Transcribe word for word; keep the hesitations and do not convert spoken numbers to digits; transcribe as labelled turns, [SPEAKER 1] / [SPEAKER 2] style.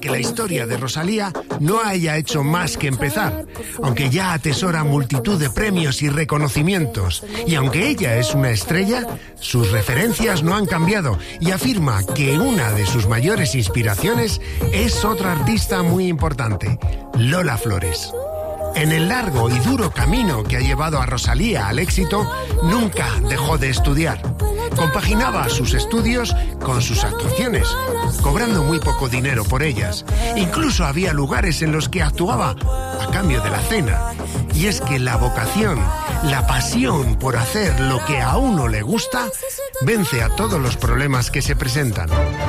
[SPEAKER 1] que la historia de Rosalía no haya hecho más que empezar, aunque ya atesora multitud de premios y reconocimientos. Y aunque ella es una estrella, sus referencias no han cambiado y afirma que una de sus mayores inspiraciones es otra artista muy importante, Lola Flores. En el largo y duro camino que ha llevado a Rosalía al éxito, nunca dejó de estudiar. Compaginaba sus estudios con sus actuaciones, cobrando muy poco dinero por ellas. Incluso había lugares en los que actuaba a cambio de la cena. Y es que la vocación, la pasión por hacer lo que a uno le gusta, vence a todos los problemas que se presentan.